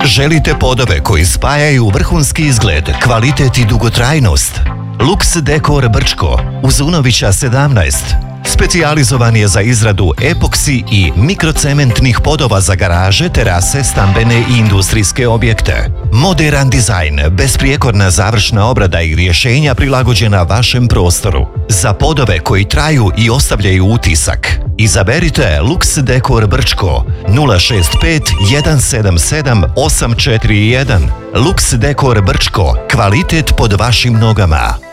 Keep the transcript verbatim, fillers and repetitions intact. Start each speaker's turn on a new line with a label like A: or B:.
A: Želite podove koji spajaju vrhunski izgled, kvalitet i dugotrajnost? Lux Dekor Brčko, uz Unovića sedamnaest. Specijalizovan je za izradu epoksi i mikrocementnih podova za garaže, terase, stambene i industrijske objekte. Moderan dizajn, besprijekorna završna obrada i rješenja prilagođena vašem prostoru. Za podove koji traju i ostavljaju utisak, izaberite Lux Dekor Brčko nula šest pet jedan sedam sedam osam četiri jedan. Lux Dekor Brčko, kvalitet pod vašim nogama.